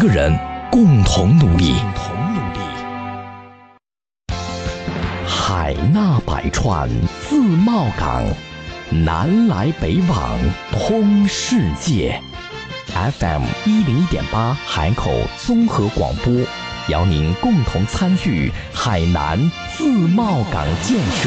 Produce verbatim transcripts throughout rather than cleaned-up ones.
个人共同努力。海纳百川，自贸港，南来北往，通世界。F M 一零一点八海口综合广播，邀您共同参与海南自贸港建设。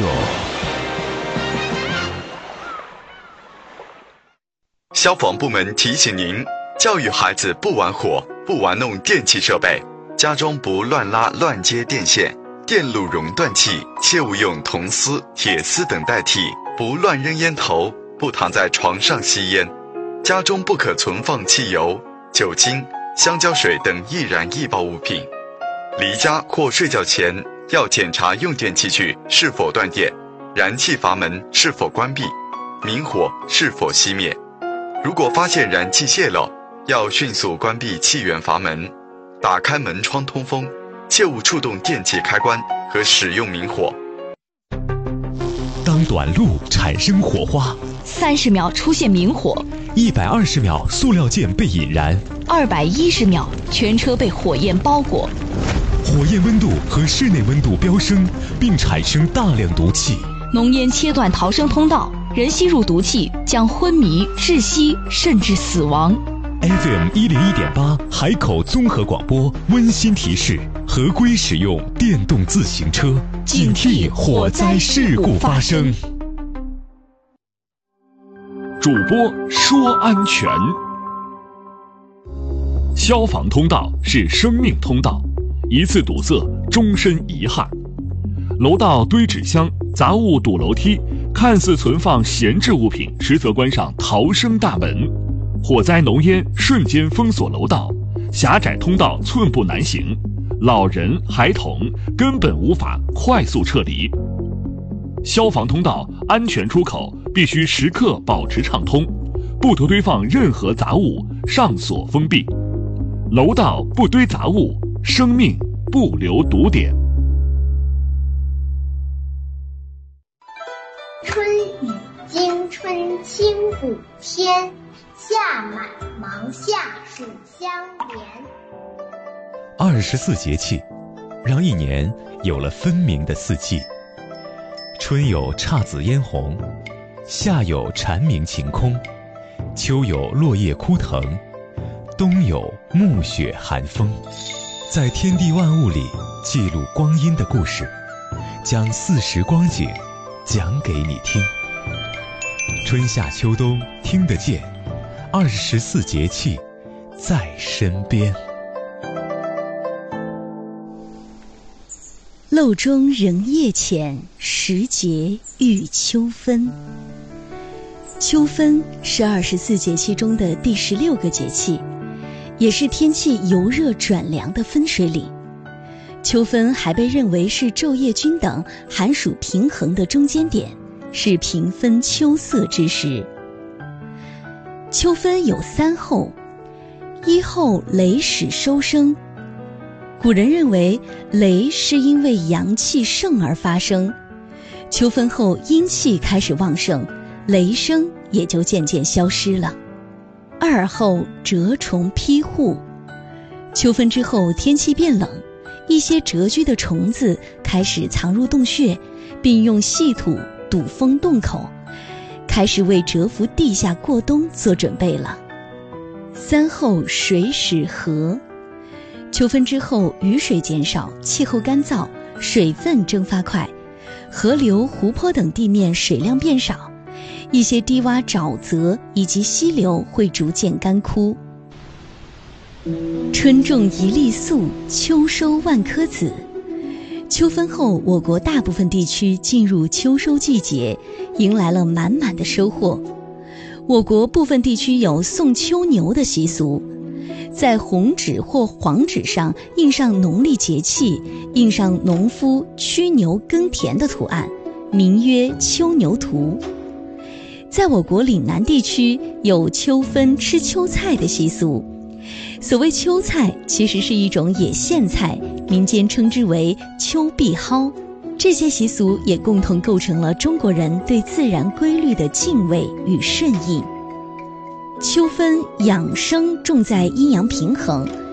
消防部门提醒您：教育孩子不玩火，不玩弄电器设备，家中不乱拉乱接电线，电路熔断器切勿用铜丝、铁丝等代替，不乱扔烟头，不躺在床上吸烟。家中不可存放汽油、酒精、香蕉水等易燃易爆物品。离家或睡觉前要检查用电器具是否断电，燃气阀门是否关闭，明火是否熄灭。如果发现燃气泄漏，要迅速关闭气源阀门，打开门窗通风，切勿触动电器开关和使用明火。 当短路产生火花， 三十秒出现明火， 一百二十秒塑料件被引燃， 二百一十秒全车被火焰包裹， 火焰温度和室内温度飙升，并产生大量毒气。 浓烟切断逃生通道，人吸入毒气将昏迷、窒息甚至死亡。 F M 一零一点八海口综合广播温馨提示：合规使用电动自行车，警惕火灾事故发生。 主播说安全。消防通道是生命通道，一次堵塞，终身遗憾。楼道堆纸箱，杂物堵楼梯，看似存放闲置物品，实则关上逃生大门。火灾浓烟瞬间封锁楼道，狭窄通道寸步难行，老人孩童根本无法快速撤离。消防通道安全出口必须时刻保持畅通，不得堆放任何杂物，上锁封闭。楼道不堆杂物，生命不留堵点。 春雨惊春清谷天，夏满芒夏暑相连。 二十四节气，让一年有了分明的四季。春有姹紫嫣红，夏有蝉鸣晴空，秋有落叶枯藤，冬有暮雪寒风。在天地万物里记录光阴的故事，将四时光景讲给你听。春夏秋冬听得见，二十四节气在身边。 漏中人夜浅，时节遇秋分。秋分是二十四节气中的第十六个节气，也是天气由热转凉的分水岭。秋分还被认为是昼夜均等、寒暑平衡的中间点，是平分秋色之时。秋分有三候：一候雷始收声。古人认为雷是因为阳气盛而发生，秋分后阴气开始旺盛，雷声也就渐渐消失了。二候蛰虫披户。秋分之后天气变冷，一些蛰居的虫子开始藏入洞穴，并用细土堵封洞口，开始为蛰伏地下过冬做准备了。三候水始涸。秋分之后雨水减少，气候干燥，水分蒸发快，河流、湖泊等地面水量变少，一些低洼沼泽以及溪流会逐渐干枯。春种一粒粟，秋收万颗子。秋分后，我国大部分地区进入秋收季节，迎来了满满的收获。我国部分地区有送秋牛的习俗，在红纸或黄纸上印上农历节气，印上农夫驱牛耕田的图案，名曰秋牛图。在我国岭南地区有秋分吃秋菜的习俗。所谓秋菜，其实是一种野苋菜，民间称之为秋碧蒿。这些习俗也共同构成了中国人对自然规律的敬畏与顺应。秋分养生重在阴阳平衡，